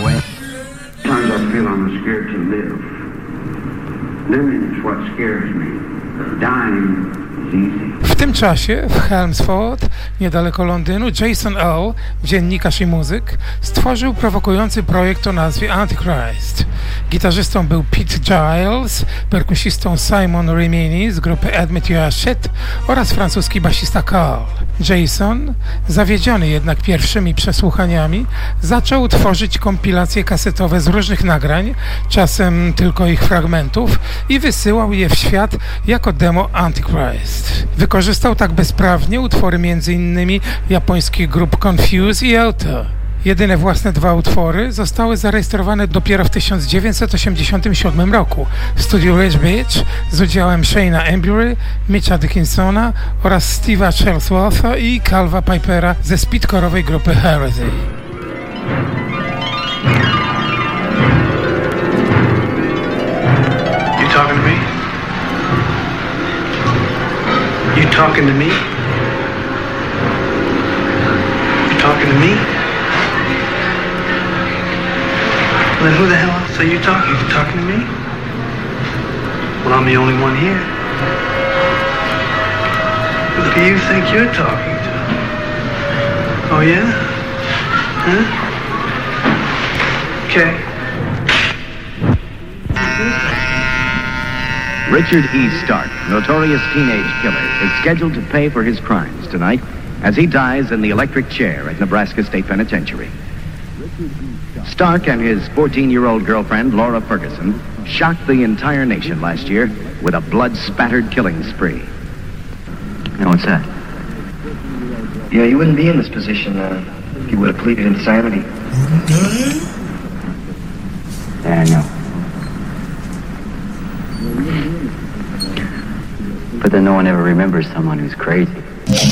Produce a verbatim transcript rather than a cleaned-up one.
way. Sometimes I feel I'm scared to live. Living is what scares me. Dying is easy. W tym czasie w Chelmsford, niedaleko Londynu, Jason Earl, dziennikarz i muzyk, stworzył prowokujący projekt o nazwie Antichrist. Gitarzystą był Pete Giles, perkusistą Simon Rimini z grupy Admit You Are Shit oraz francuski basista Carl. Jason, zawiedziony jednak pierwszymi przesłuchaniami, zaczął tworzyć kompilacje kasetowe z różnych nagrań, czasem tylko ich fragmentów, i wysyłał je w świat jako demo Antichrist. Wykorzystał tak bezprawnie utwory między innymi japońskich grup Confuse i Auto. Jedyne własne dwa utwory zostały zarejestrowane dopiero w tysiąc dziewięćset osiemdziesiątym siódmym roku w studiu Rich Beach z udziałem Shayna Embury, Mitcha Dickinsona oraz Steve'a Charleswortha i Calva Pipera ze speedcore'owej grupy Heresy. You talking to me? You talking to me? You talking to me? Well, then who the hell else are you talking? You talking to me? Well, I'm the only one here. Who do you think you're talking to? Oh, yeah? Huh? Okay. Richard E. Stark, notorious teenage killer, is scheduled to pay for his crimes tonight as he dies in the electric chair at Nebraska State Penitentiary. Stark and his fourteen-year-old girlfriend, Laura Ferguson, shocked the entire nation last year with a blood-spattered killing spree. Now, what's that? Yeah, you wouldn't be in this position uh, if you would have pleaded insanity. Yeah, I know. But then no one ever remembers someone who's crazy.